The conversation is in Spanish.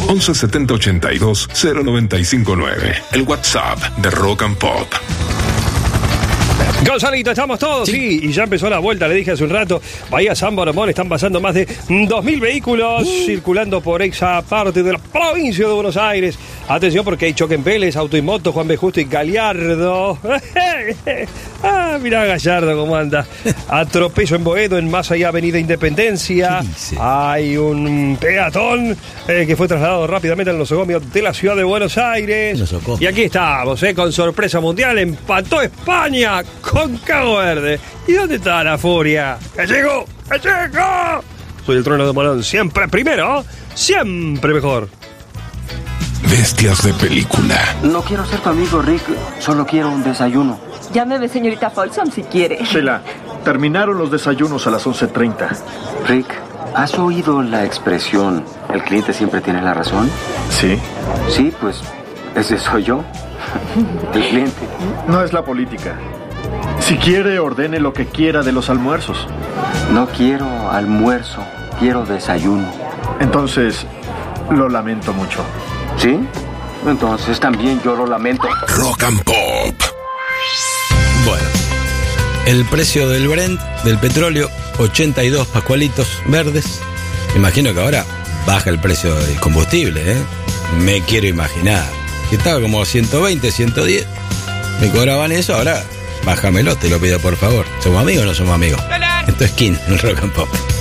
11 70 82 0959. El WhatsApp de Rock and Pop. Gonzalito, estamos todos, sí, y ya empezó la vuelta, le dije hace un rato. Bahía San Boromón, están pasando más de 2.000 vehículos circulando por esa parte de la provincia de Buenos Aires. Atención porque hay choque en Vélez, Auto y Moto, Juan B. Justo y Galiardo. Mirá Gallardo cómo anda. Atropello en Boedo, en Massa y Avenida Independencia. Hay un peatón que fue trasladado rápidamente al nosocomio de la ciudad de Buenos Aires. Y aquí estamos, con sorpresa mundial, empató España con Cabo Verde. ¿Y dónde está la furia? ¡Que llegó! ¡Que llegó! Soy el Trono de Morón, siempre primero, siempre mejor. Bestias de película. No quiero ser tu amigo, Rick. Solo quiero un desayuno. Llámeme señorita Folsom si quiere. Sheila, terminaron los desayunos a las 11:30. Rick, ¿has oído la expresión "el cliente siempre tiene la razón"? Sí. Sí, pues ese soy yo. El cliente. No es la política. Si quiere, ordene lo que quiera de los almuerzos. No quiero almuerzo, quiero desayuno. Entonces, lo lamento mucho. ¿Sí? Entonces también yo lo lamento. Rock and Pop. Bueno, el precio del Brent, del petróleo, 82 pascualitos verdes. Imagino que ahora baja el precio del combustible, ¿eh? Me quiero imaginar. Que estaba como 120, 110. Me cobraban eso, ahora bájamelo, te lo pido por favor. ¿Somos amigos o no somos amigos? Esto es King, el Rock and Pop.